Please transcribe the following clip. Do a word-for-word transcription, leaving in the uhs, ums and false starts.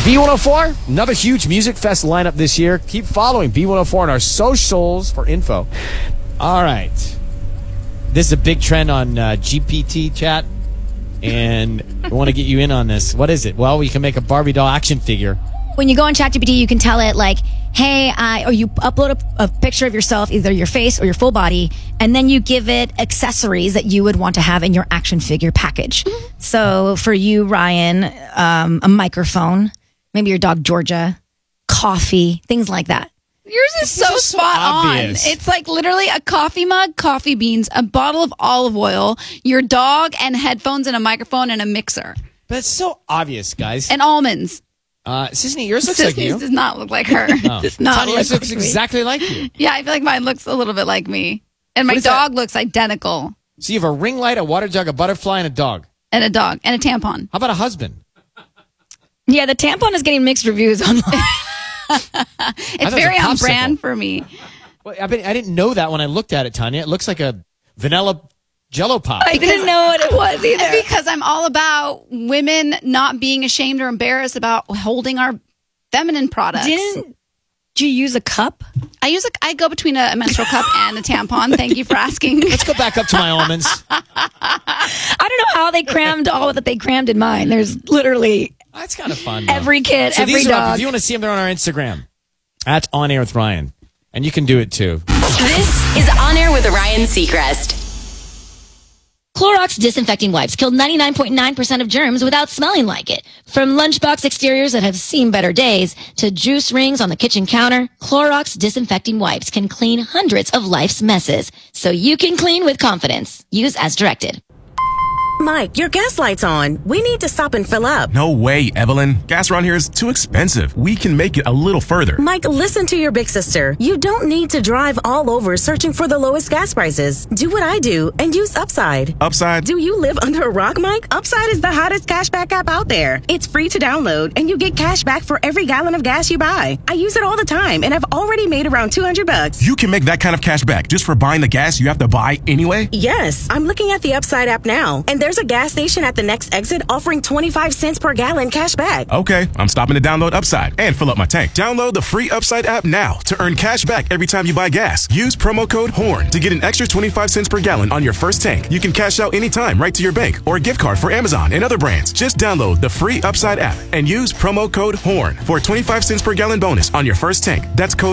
B one oh four, another huge Music Fest lineup this year. Keep following B one oh four on our socials for info. All right. This is a big trend on uh, G P T chat, and I want to get you in on this. What is it? Well, we can make a Barbie doll action figure. When you go on ChatGPT, you can tell it, like, hey, I, or you upload a, a picture of yourself, either your face or your full body, and then you give it accessories that you would want to have in your action figure package. So for you, Ryan, um, a microphone, maybe your dog, Georgia, coffee, things like that. Yours is so is so spot on. obvious. It's like literally a coffee mug, coffee beans, a bottle of olive oil, your dog, and headphones and a microphone and a mixer. But it's so obvious, guys. And almonds. Uh, Sisney, yours looks like Sisney's you. does not look like her. Oh. Does not Tanya, look yours looks like exactly like you. me. Yeah, I feel like mine looks a little bit like me. And my What is dog that? looks identical. So you have a ring light, a water jug, a butterfly, and a dog. And a dog. And a tampon. How about a husband? Yeah, the tampon is getting mixed reviews online. It's was a very on popsicle. brand for me. Well, I, bet, I didn't know that when I looked at it, Tanya. It looks like a vanilla Jello pop. I didn't know what it was either. Because I'm all about women not being ashamed or embarrassed about holding our feminine products. Didn't you use a cup? I use a, I go between a menstrual cup and a tampon. Thank you for asking. Let's go back up to my almonds. I don't know how they crammed all that they crammed in mine. There's literally That's kind of fun. Though. every kid, so every these are up. dog. If you want to see them, they're on our Instagram at On Air with Ryan, and you can do it too. This is On Air with Ryan Seacrest. Clorox disinfecting wipes killed ninety-nine point nine percent of germs without smelling like it. From lunchbox exteriors that have seen better days to juice rings on the kitchen counter, Clorox disinfecting wipes can clean hundreds of life's messes. So you can clean with confidence. Use as directed. Mike, your gas light's on. We need to stop and fill up. No way, Evelyn. Gas around here is too expensive. We can make it a little further. Mike, listen to your big sister. You don't need to drive all over searching for the lowest gas prices. Do what I do and use Upside. Upside? Do you live under a rock, Mike? Upside is the hottest cashback app out there. It's free to download, and you get cash back for every gallon of gas you buy. I use it all the time, and I've already made around two hundred bucks. You can make that kind of cash back just for buying the gas you have to buy anyway? Yes, I'm looking at the Upside app now, and there's a gas station at the next exit offering twenty-five cents per gallon cash back. Okay, I'm stopping to download Upside and fill up my tank. Download the free Upside app now to earn cash back every time you buy gas. Use promo code HORN to get an extra twenty-five cents per gallon on your first tank. You can cash out anytime right to your bank or a gift card for Amazon and other brands. Just download the free Upside app and use promo code HORN for a twenty-five cents per gallon bonus on your first tank. That's code